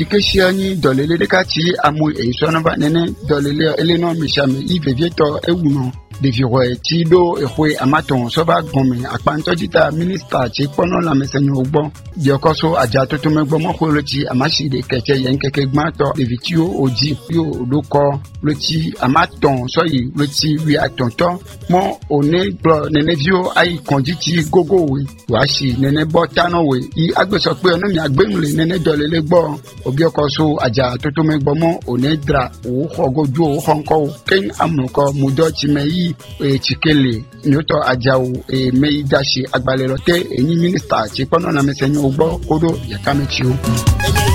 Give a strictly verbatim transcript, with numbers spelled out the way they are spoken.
Tikeshiani dolele dekati amu e sonaba nene dolele eleno mishame ivevieto ewuno deviroe tido ehwe amaton soba gome akpanto dita minister ti pono la mesenyo ogbo diokoso aja to to megbo mo ko loti amashi de keke yen keke gmato devitio oji yo loko loti amaton soyi loti wi atonto mo one bro nene vio ai konditi gogo we washi nene botano we i agbeso pe ono mi agbemule nene dolele gbo obiokoso aja to to megbo mo one dra o hogoju o honko ken amuko mudo ti meyi e chikele nyoto ajawu e meidashi agbalelote eni minister ti pono na mesenyo ogbo kodo yakamechio.